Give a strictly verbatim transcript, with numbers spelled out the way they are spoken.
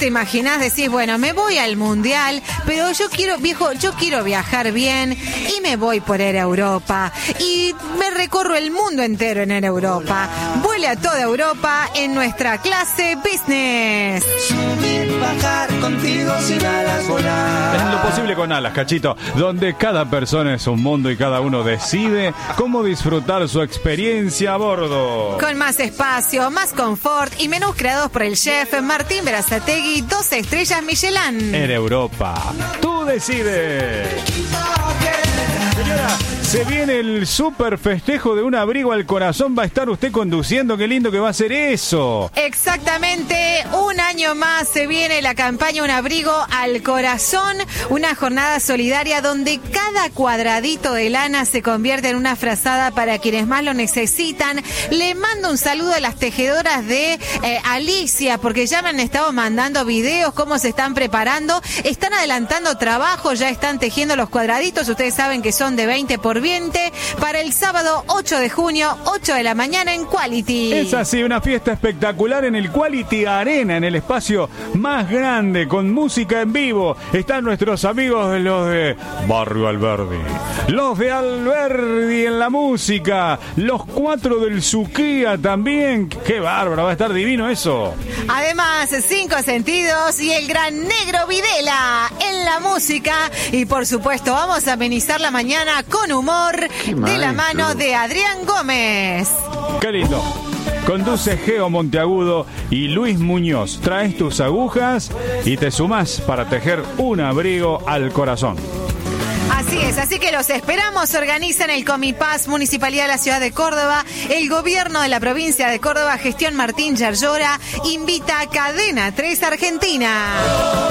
te imaginás, decís, bueno, me voy al mundial, pero yo quiero, viejo, yo quiero viajar bien y me voy por Air Europa y me recorro el mundo entero en Air Europa. Vuele a toda Europa en nuestra clase business. Subir, bajar contigo sin alas, volar. Es lo posible con alas, Cachito, donde cada persona es un mundo y cada uno decide cómo disfrutar su experiencia a bordo. Con más espacio, más confort y menús creados por el chef Martín Berazategui, doce estrellas Michelin. Air Europa, tú decides. Señora, se viene el super festejo de un abrigo al corazón. Va a estar usted conduciendo. Qué lindo que va a ser eso. Exactamente, un año más se viene la campaña Un abrigo al corazón, una jornada solidaria donde cada cuadradito de lana se convierte en una frazada para quienes más lo necesitan. Le mando un saludo a las tejedoras de eh, Alicia, porque ya me han estado mandando videos, cómo se están preparando. Están adelantando trabajo, ya están tejiendo los cuadraditos. Ustedes saben que son de veinte por veinte para el sábado ocho de junio, ocho de la mañana en Quality. Es así, una fiesta espectacular en el Quality Arena, en el espacio más grande, con música en vivo. Están nuestros amigos de los de Barrio Alberdi, los de Alberdi en la música, los cuatro del Suquía también. Qué bárbaro, va a estar divino eso. Además, Cinco Sentidos y el gran Negro Videla en la música. Y por supuesto, vamos a amenizar la mañana con humor de la mano de Adrián Gómez. Qué lindo. Conduce Geo Monteagudo y Luis Muñoz. Traes tus agujas y te sumás para tejer un abrigo al corazón. Así es, así que los esperamos. Organizan el Comipaz, Municipalidad de la Ciudad de Córdoba, el Gobierno de la Provincia de Córdoba, Gestión Martín Yarlora, invita a Cadena tres Argentina.